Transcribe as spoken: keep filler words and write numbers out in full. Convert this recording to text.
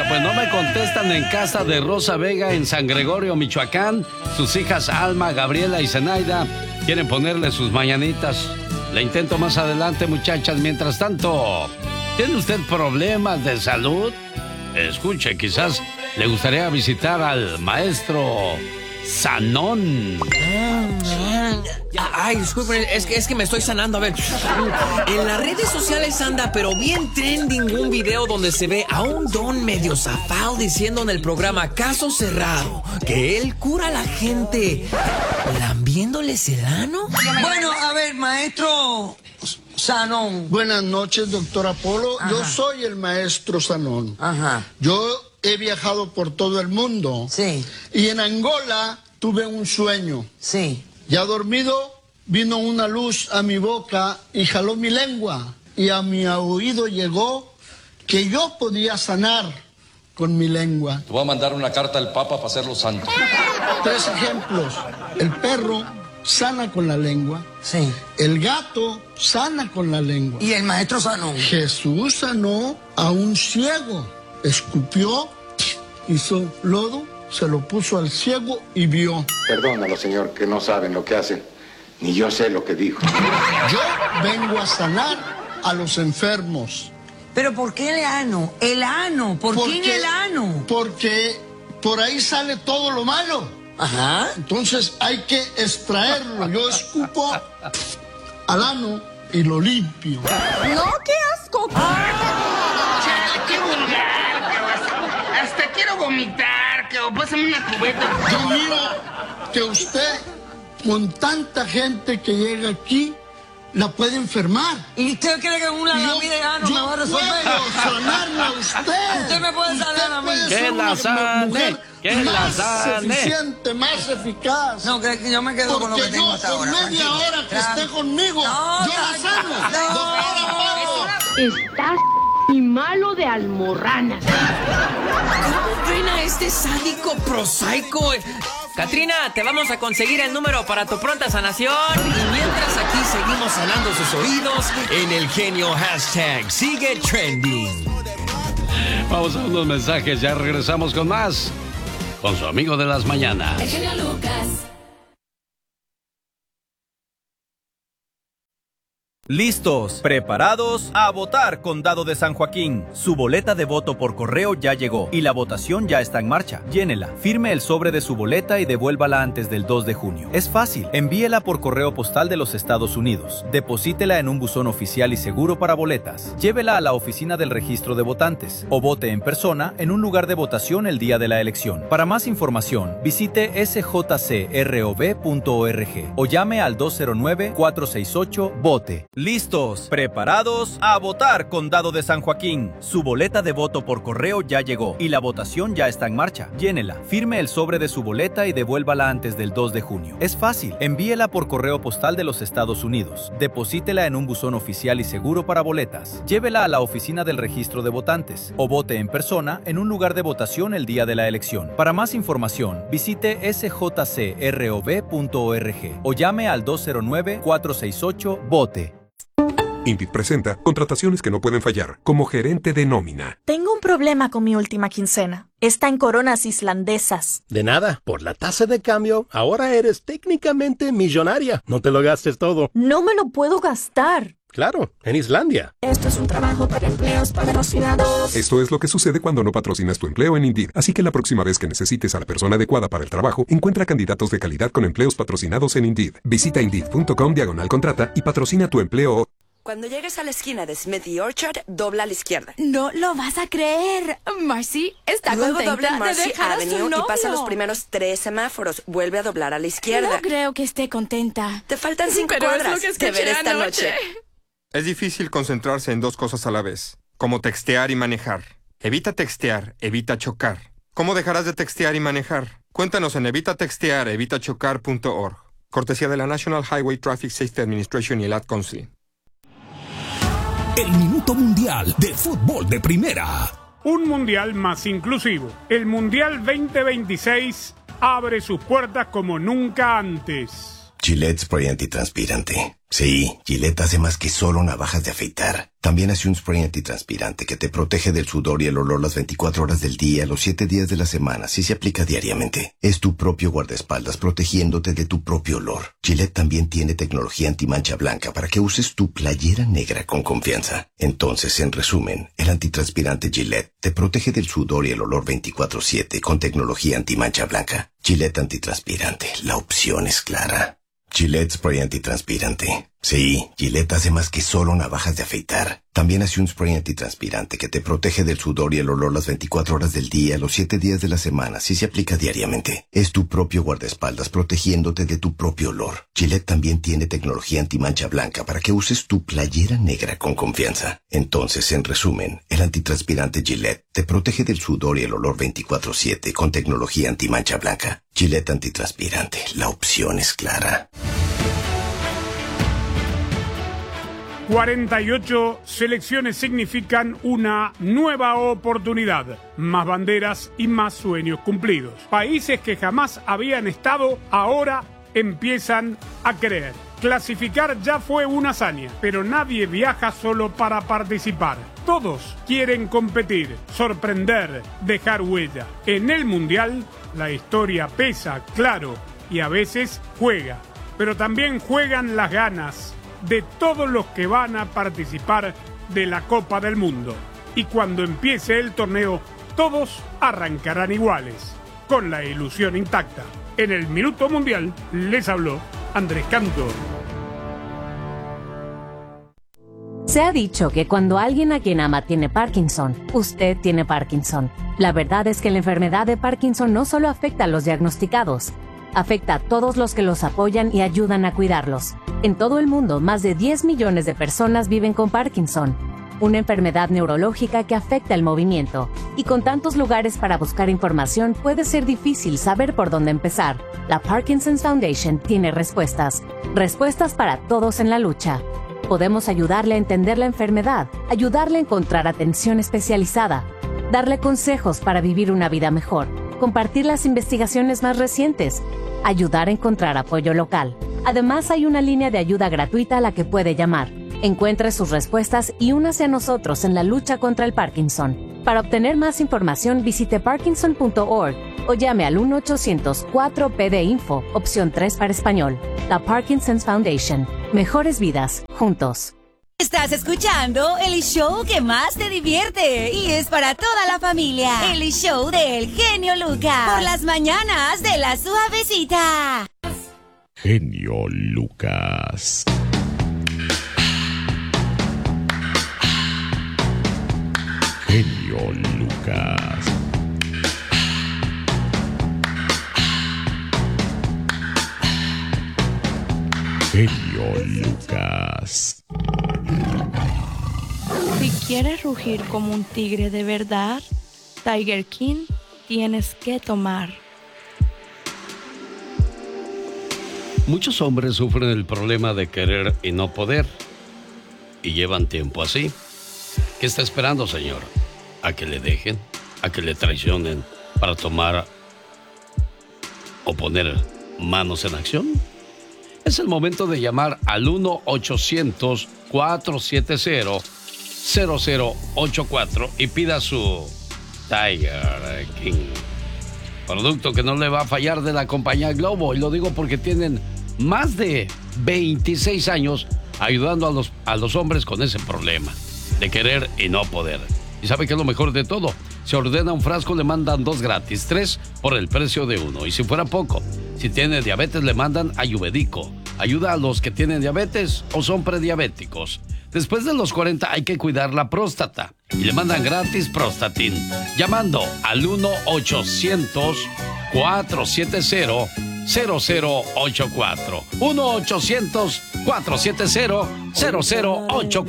pues no me contestan en casa de Rosa Vega en San Gregorio, Michoacán. Sus hijas Alma, Gabriela y Zenaida quieren ponerle sus mañanitas. Le intento más adelante, muchachas. Mientras tanto, ¿tiene usted problemas de salud? Escuche, quizás le gustaría visitar al maestro Sanón. Ay, disculpen, es que, es que me estoy sanando. A ver, en las redes sociales anda, pero bien trending, un video donde se ve a un don medio zafado diciendo en el programa Caso Cerrado que él cura a la gente lambiéndoles el ano. Bueno, a ver, maestro Sanón. Buenas noches, doctor Apolo. Ajá. Yo soy el maestro Sanón. Ajá. Yo he viajado por todo el mundo. Sí. Y en Angola tuve un sueño. Sí. Ya dormido, vino una luz a mi boca y jaló mi lengua. Y a mi oído llegó que yo podía sanar con mi lengua. Te voy a mandar una carta al Papa para hacerlo santo. Tres ejemplos. El perro sana con la lengua. Sí. El gato sana con la lengua. Y el maestro Sanón. Jesús sanó a un ciego. Escupió, hizo lodo, se lo puso al ciego y vio. Perdónalo, señor, que no saben lo que hacen. Ni yo sé lo que dijo. Yo vengo a sanar a los enfermos. ¿Pero por qué el ano? El ano. ¿Por Porque- qué en el ano? Porque por ahí sale todo lo malo. Ajá. Entonces hay que extraerlo. Yo escupo al ano y lo limpio. No, qué asco. Chale, qué vulgar, que hasta, hasta quiero vomitar, que pásame una cubeta. Yo miro que usted, con tanta gente que llega aquí, la puede enfermar. ¿Y usted cree que una Yo- lamida de ano yo me va a resolver? puedo sanarla a usted. Usted me puede sanar a mí. puede Que ser la una sane, mujer que la más sane. eficiente, más eficaz. No, que yo me quedo con lo que Porque tengo yo, hasta por ahora. media tranquilo. hora que Tran- esté conmigo, No, yo la no, sano. no. Doctora Pablo. Estás y malo de almorranas. ¿Cómo ven a este sádico prosaico? Catrina, te vamos a conseguir el número para tu pronta sanación. Y mientras aquí seguimos sanando sus oídos en el genio hashtag Sigue Trending. Vamos a unos mensajes, ya regresamos con más. Con su amigo de las mañanas. El genio Lucas. Listos, preparados, a votar, Condado de San Joaquín. Su boleta de voto por correo ya llegó y la votación ya está en marcha. Llénela, firme el sobre de su boleta y devuélvala antes del dos de junio. Es fácil, envíela por correo postal de los Estados Unidos. Deposítela en un buzón oficial y seguro para boletas. Llévela a la oficina del registro de votantes o vote en persona en un lugar de votación el día de la elección. Para más información, visite s j c r o v punto org o llame al dos cero nueve, cuatro seis ocho, vote. Listos, preparados, a votar, Condado de San Joaquín. Su boleta de voto por correo ya llegó y la votación ya está en marcha. Llénela, firme el sobre de su boleta y devuélvala antes del dos de junio. Es fácil, envíela por correo postal de los Estados Unidos. Deposítela en un buzón oficial y seguro para boletas. Llévela a la oficina del registro de votantes o vote en persona en un lugar de votación el día de la elección. Para más información, visite s j c r o v punto org o llame al dos cero nueve, cuatro seis ocho, vote. Indeed presenta contrataciones que no pueden fallar, como gerente de nómina. Tengo un problema con mi última quincena. Está en coronas islandesas. De nada, por la tasa de cambio, ahora eres técnicamente millonaria. No te lo gastes todo. No me lo puedo gastar. Claro, en Islandia. Esto es un trabajo para empleos patrocinados. Esto es lo que sucede cuando no patrocinas tu empleo en Indeed. Así que la próxima vez que necesites a la persona adecuada para el trabajo, encuentra candidatos de calidad con empleos patrocinados en Indeed. Visita Indeed.com diagonal contrata y patrocina tu empleo. Cuando llegues a la esquina de Smith y Orchard, dobla a la izquierda. No lo vas a creer. Marcy está Luego contenta dobla en de Marcy dejar a su Avenue y novio. pasa los primeros tres semáforos. Vuelve a doblar a la izquierda. No creo que esté contenta. Te faltan cinco Pero es cuadras. lo que Te escuché veré esta anoche. noche. Es difícil concentrarse en dos cosas a la vez, como textear y manejar. Evita textear, evita chocar. ¿Cómo dejarás de textear y manejar? Cuéntanos en evita textear, evita chocar punto org. Cortesía de la National Highway Traffic Safety Administration y el Ad Council. El Minuto Mundial de Fútbol de Primera. Un mundial más inclusivo. El Mundial veinte veintiséis abre sus puertas como nunca antes. Gillette Spray Antitranspirante. Sí, Gillette hace más que solo navajas de afeitar. También hace un spray antitranspirante que te protege del sudor y el olor las veinticuatro horas del día, los siete días de la semana, si se aplica diariamente. Es tu propio guardaespaldas protegiéndote de tu propio olor. Gillette también tiene tecnología antimancha blanca para que uses tu playera negra con confianza. Entonces, en resumen, el antitranspirante Gillette te protege del sudor y el olor veinticuatro siete con tecnología antimancha blanca. Gillette antitranspirante, la opción es clara. Gillette Spray Antitranspirante. Sí, Gillette hace más que solo navajas de afeitar. También hace un spray antitranspirante que te protege del sudor y el olor las veinticuatro horas del día, los siete días de la semana, si se aplica diariamente. Es tu propio guardaespaldas protegiéndote de tu propio olor. Gillette también tiene tecnología antimancha blanca para que uses tu playera negra con confianza. Entonces, en resumen, el antitranspirante Gillette te protege del sudor y el olor veinticuatro siete con tecnología antimancha blanca. Gillette Antitranspirante, la opción es clara. cuarenta y ocho selecciones significan una nueva oportunidad, más banderas y más sueños cumplidos. Países que jamás habían estado, ahora empiezan a querer. Clasificar ya fue una hazaña, pero nadie viaja solo para participar. Todos quieren competir, sorprender, dejar huella. En el Mundial, la historia pesa, claro, y a veces juega, pero también juegan las ganas de todos los que van a participar de la Copa del Mundo. Y cuando empiece el torneo, todos arrancarán iguales, con la ilusión intacta. En el Minuto Mundial les habló Andrés Cantor. Se ha dicho que cuando alguien a quien ama tiene Parkinson, usted tiene Parkinson. La verdad es que la enfermedad de Parkinson no solo afecta a los diagnosticados, afecta a todos los que los apoyan y ayudan a cuidarlos. En todo el mundo, más de diez millones de personas viven con Parkinson, una enfermedad neurológica que afecta el movimiento. Y con tantos lugares para buscar información, puede ser difícil saber por dónde empezar. La Parkinson's Foundation tiene respuestas. Respuestas para todos en la lucha. Podemos ayudarle a entender la enfermedad, ayudarle a encontrar atención especializada, darle consejos para vivir una vida mejor, compartir las investigaciones más recientes, ayudar a encontrar apoyo local. Además, hay una línea de ayuda gratuita a la que puede llamar. Encuentre sus respuestas y únase a nosotros en la lucha contra el Parkinson. Para obtener más información, visite parkinson punto org o llame al uno ochocientos cuatro P D Info, opción tres para español. La Parkinson's Foundation. Mejores vidas, juntos. Estás escuchando el show que más te divierte y es para toda la familia. El show del genio Lucas. Por las mañanas de La Suavecita. Genio Lucas. Genio Lucas. Genio Lucas. Si quieres rugir como un tigre de verdad, Tiger King tienes que tomar. Muchos hombres sufren el problema de querer y no poder, y llevan tiempo así. ¿Qué está esperando, señor? ¿A que le dejen? ¿A que le traicionen para tomar o poner manos en acción? Es el momento de llamar al uno ochocientos cuatro siete cero cero cero ocho cuatro y pida su Tiger King. Producto que no le va a fallar de la compañía Globo. Y lo digo porque tienen más de veintiséis años ayudando a los, a los hombres con ese problema de querer y no poder. ¿Y sabe qué es lo mejor de todo? Se ordena un frasco, le mandan dos gratis, tres por el precio de uno. Y si fuera poco, si tiene diabetes, le mandan Ayurvédico. Ayuda a los que tienen diabetes o son prediabéticos. Después de los cuarenta hay que cuidar la próstata. Y le mandan gratis Prostatin. Llamando al uno ochocientos cuatro siete cero cero cero ocho cuatro. uno ochocientos cuatro siete cero cero cero ocho